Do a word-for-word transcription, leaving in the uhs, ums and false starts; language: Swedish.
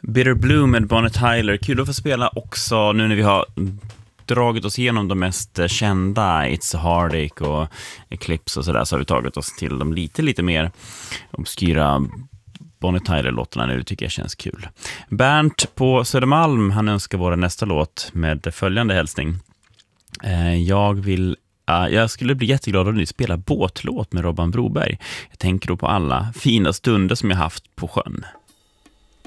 Bitter Blue med Bonnie Tyler. Kul att få spela också nu när vi har dragit oss igenom de mest kända, It's a Heartache och Eclipse och sådär, så har vi tagit oss till de lite, lite mer obskyra Bonnie Tyler-låtarna nu. Det tycker jag känns kul. Bernt på Södermalm, han önskar våra nästa låt med följande hälsning. Jag vill Jag skulle bli jätteglad om ni spelar båtlåt med Robban Broberg. Jag tänker då på alla fina stunder som jag haft på sjön.